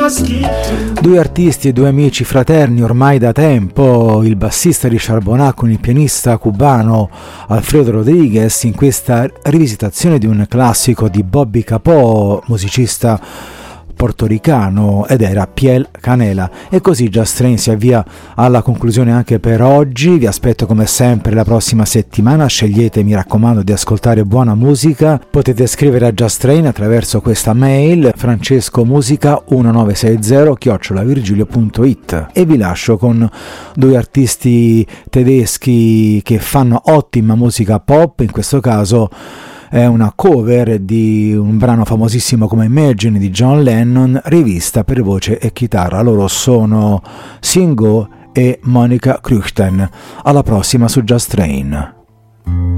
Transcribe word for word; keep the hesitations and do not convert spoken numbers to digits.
Due artisti e due amici fraterni ormai da tempo, il bassista Richard Bonac con il pianista cubano Alfredo Rodriguez, in questa rivisitazione di un classico di Bobby Capó, musicista portoricano, ed era Piel Canela. E così Just Train si avvia alla conclusione anche per oggi. Vi aspetto come sempre la prossima settimana. Scegliete, mi raccomando, di ascoltare buona musica. Potete scrivere a Just Train attraverso questa mail francescomusica millenovecentossesanta chiocciola virgilio punto it, e vi lascio con due artisti tedeschi che fanno ottima musica pop. In questo caso è una cover di un brano famosissimo come Imagine di John Lennon, rivista per voce e chitarra. Loro sono Singo e Monica Krüchten. Alla prossima su Just Train.